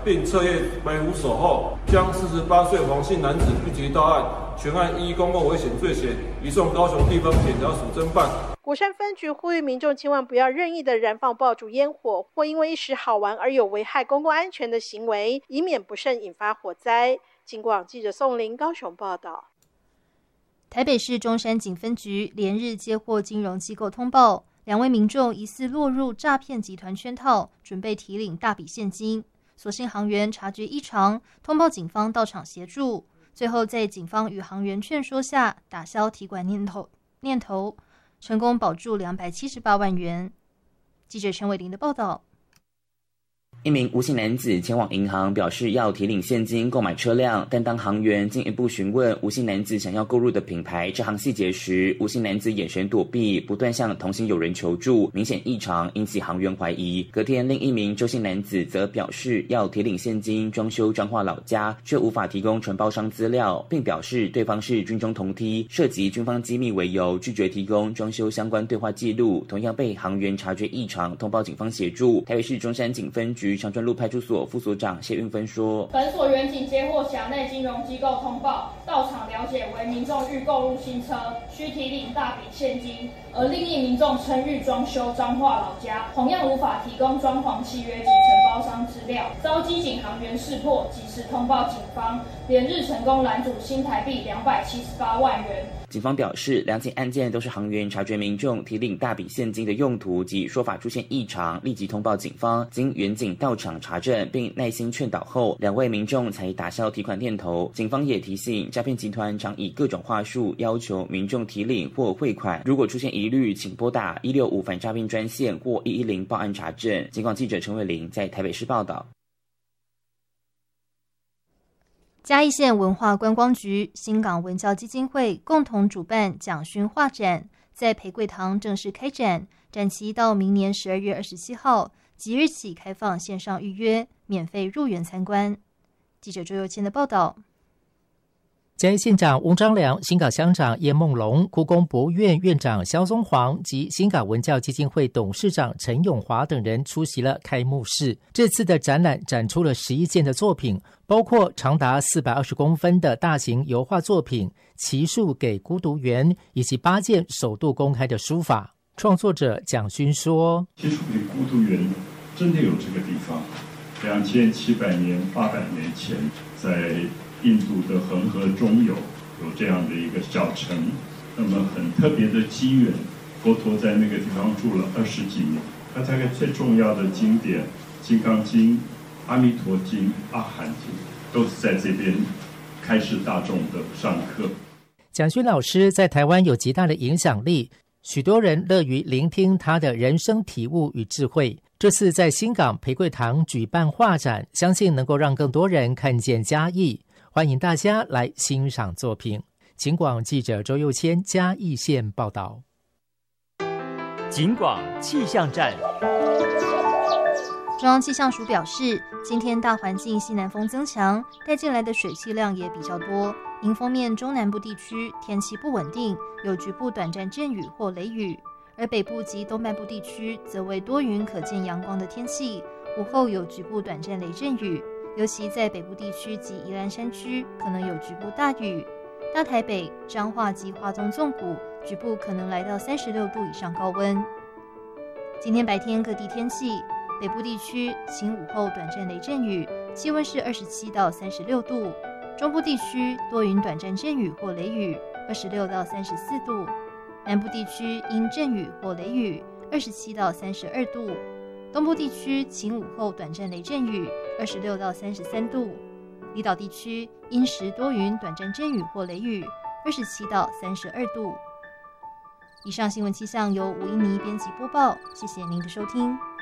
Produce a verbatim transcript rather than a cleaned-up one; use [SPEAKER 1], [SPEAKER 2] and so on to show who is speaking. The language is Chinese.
[SPEAKER 1] 并彻夜埋伏守候，将四十八岁黄姓男子不及到案，全案依公共危险罪嫌移送高雄地方检察署侦办。
[SPEAKER 2] 鼓山分局呼吁民众千万不要任意的燃放爆竹烟火，或因为一时好玩而有危害公共安全的行为，以免不慎引发火灾。警广记者宋林高雄报道。
[SPEAKER 3] 台北市中山警分局连日接获金融机构通报，两位民众疑似落入诈骗集团圈套，准备提领大笔现金。所幸行员察觉异常，通报警方到场协助，最后在警方与行员劝说下，打消提款念头，念头成功保住两百七十八万元。记者陈伟玲的报道。
[SPEAKER 4] 一名吴姓男子前往银行，表示要提领现金购买车辆，但当行员进一步询问吴姓男子想要购入的品牌这行细节时，吴姓男子眼神躲避，不断向同行友人求助，明显异常，引起行员怀疑。隔天，另一名周姓男子则表示要提领现金装修彰化老家，却无法提供承包商资料，并表示对方是军中同梯，涉及军方机密为由，拒绝提供装修相关对话记录，同样被行员察觉异常，通报警方协助。台北市中山警分局长春路派出所副所长谢运芬说，
[SPEAKER 5] 本所员警接获辖内金融机构通报，到场了解为民众欲购入新车，需提领大笔现金，而另一民众称欲装修彰化老家，同样无法提供装潢契约及承包商资料，遭机警行员识破，及时通报警方，连日成功拦阻新台币两百七十八万元。
[SPEAKER 4] 警方表示，两起案件都是行员察觉民众提领大笔现金的用途及说法出现异常，立即通报警方。经员警到场查证并耐心劝导后，两位民众才打消提款念头。警方也提醒，诈骗集团常以各种话术要求民众提领或汇款，如果出现疑虑，请拨打一六五反诈骗专线或一一零报案查证。警广记者陈伟玲在台北市报道。
[SPEAKER 3] 嘉义县文化观光局、新港文教基金会共同主办蒋勋画展，在培贵堂正式开展，展期到明年十二月二十七号，即日起开放线上预约，免费入园参观。记者周佑谦的报道。
[SPEAKER 6] 嘉义县长翁章良、新港乡长叶梦龙、故宫博物院院长萧宗煌及新港文教基金会董事长陈永华等人出席了开幕式。这次的展览展出了十一件的作品，包括长达四百二十公分的大型油画作品《奇树给孤独园》，以及八件首度公开的书法。创作者蒋勋说：“
[SPEAKER 7] 奇树给孤独园真的有这个地方，两千七百年、八百年前在印度的恒河中游有这样的一个小城，那么很特别的机缘，佛陀在那个地方住了二十几年。他大概最重要的经典《金刚经》、《阿弥陀经》、《阿含经》都是在这边开示大众的上课。”
[SPEAKER 6] 蒋勋老师在台湾有极大的影响力，许多人乐于聆听他的人生体悟与智慧。这次在新港培贵堂举办画展，相信能够让更多人看见嘉义。欢迎大家来欣赏作品。警广记者周佑谦嘉义县报道。
[SPEAKER 8] 警广气象站。
[SPEAKER 3] 中央气象署表示，今天大环境西南风增强，带进来的水汽量也比较多，迎风面中南部地区天气不稳定，有局部短暂阵雨或雷雨，而北部及东半部地区则为多云可见阳光的天气，午后有局部短暂雷阵雨，尤其在北部地区及宜兰山区可能有局部大雨。大台北、彰化及花东纵谷局部可能来到三十六度以上高温。今天白天各地天气，北部地区晴午后短暂雷阵雨，气温是二十七到三十六度；中部地区多云短暂阵雨或雷雨，二十六到三十四度；南部地区因阵雨或雷雨，二十七到三十二度；东部地区晴午后短暂雷阵雨，二十六到三十三度；离岛地区阴时多云短暂阵雨或雷雨，二十七到三十二度。以上新闻气象由吴一妮编辑播报，谢谢您的收听。